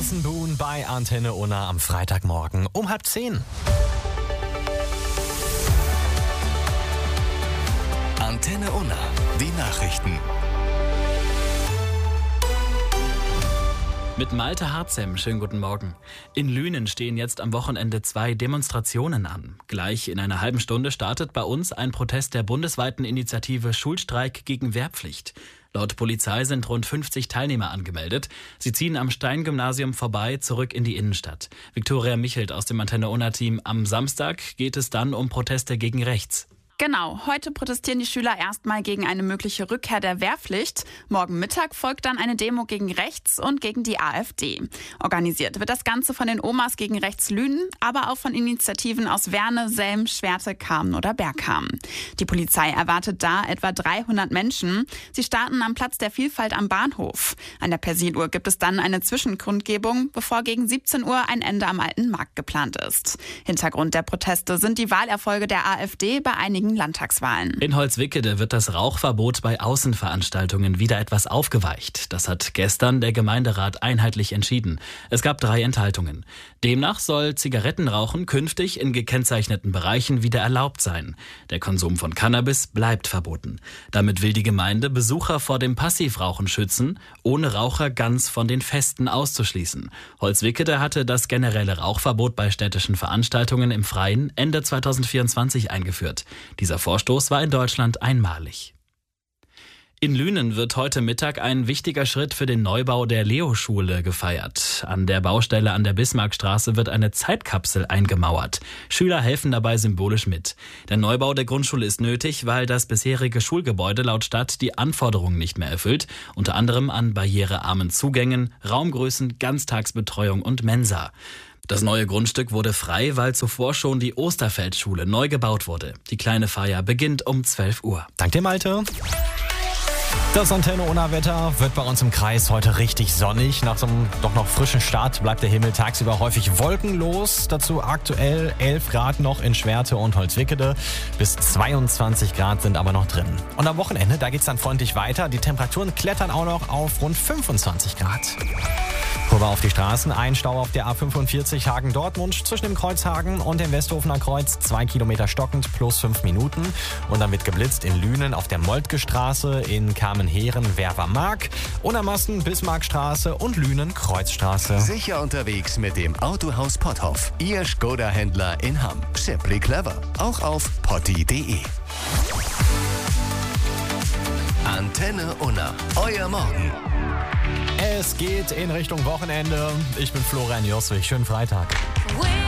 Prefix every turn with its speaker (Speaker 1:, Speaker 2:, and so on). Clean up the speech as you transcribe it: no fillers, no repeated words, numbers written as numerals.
Speaker 1: Benson Boone bei Antenne Unna am Freitagmorgen um 9:30.
Speaker 2: Antenne Unna, die Nachrichten.
Speaker 3: Mit Malte Harzem, schönen guten Morgen. In Lünen stehen jetzt am Wochenende 2 Demonstrationen an. Gleich in einer halben Stunde startet bei uns ein Protest der bundesweiten Initiative Schulstreik gegen Wehrpflicht. Laut Polizei sind rund 50 Teilnehmer angemeldet. Sie ziehen am Stein-Gymnasium vorbei, zurück in die Innenstadt. Viktoria Michelt aus dem Antenne Unna-Team. Am Samstag geht es dann um Proteste gegen rechts.
Speaker 4: Genau, heute protestieren die Schüler erstmal gegen eine mögliche Rückkehr der Wehrpflicht. Morgen Mittag folgt dann eine Demo gegen rechts und gegen die AfD. Organisiert wird das Ganze von den Omas gegen rechts Lünen, aber auch von Initiativen aus Werne, Selm, Schwerte, Kamen oder Bergkamen. Die Polizei erwartet da etwa 300 Menschen. Sie starten am Platz der Vielfalt am Bahnhof. An der Persiluhr gibt es dann eine Zwischenkundgebung, bevor gegen 17 Uhr ein Ende am Alten Markt geplant ist. Hintergrund der Proteste sind die Wahlerfolge der AfD bei einigen Landtagswahlen.
Speaker 3: In Holzwickede wird das Rauchverbot bei Außenveranstaltungen wieder etwas aufgeweicht. Das hat gestern der Gemeinderat einheitlich entschieden. Es gab 3 Enthaltungen. Demnach soll Zigarettenrauchen künftig in gekennzeichneten Bereichen wieder erlaubt sein. Der Konsum von Cannabis bleibt verboten. Damit will die Gemeinde Besucher vor dem Passivrauchen schützen, ohne Raucher ganz von den Festen auszuschließen. Holzwickede hatte das generelle Rauchverbot bei städtischen Veranstaltungen im Freien Ende 2024 eingeführt. Dieser Vorstoß war in Deutschland einmalig. In Lünen wird heute Mittag ein wichtiger Schritt für den Neubau der Leo-Schule gefeiert. An der Baustelle an der Bismarckstraße wird eine Zeitkapsel eingemauert. Schüler helfen dabei symbolisch mit. Der Neubau der Grundschule ist nötig, weil das bisherige Schulgebäude laut Stadt die Anforderungen nicht mehr erfüllt. Unter anderem an barrierearmen Zugängen, Raumgrößen, Ganztagsbetreuung und Mensa. Das neue Grundstück wurde frei, weil zuvor schon die Osterfeldschule neu gebaut wurde. Die kleine Feier beginnt um 12 Uhr.
Speaker 1: Dank dir, Malte. Das Antenne Unna Wetter wird bei uns im Kreis heute richtig sonnig. Nach so einem doch noch frischen Start bleibt der Himmel tagsüber häufig wolkenlos. Dazu aktuell 11 Grad noch in Schwerte und Holzwickede. Bis 22 Grad sind aber noch drin. Und am Wochenende, da geht's dann freundlich weiter. Die Temperaturen klettern auch noch auf rund 25 Grad. Rüber auf die Straßen, ein Stau auf der A45 Hagen-Dortmund zwischen dem Kreuzhagen und dem Westhofener Kreuz, 2 Kilometer stockend plus 5 Minuten. Und dann wird geblitzt in Lünen auf der Moltke-Straße, in Kamenheren, Wervermark, Unermassen, Bismarckstraße und Lünen, Kreuzstraße.
Speaker 2: Sicher unterwegs mit dem Autohaus Potthoff. Ihr Skoda-Händler in Hamm. Simply clever. Auch auf potti.de. Antenne Unna. Euer Morgen.
Speaker 1: Es geht in Richtung Wochenende. Ich bin Florian Josswig. Schönen Freitag.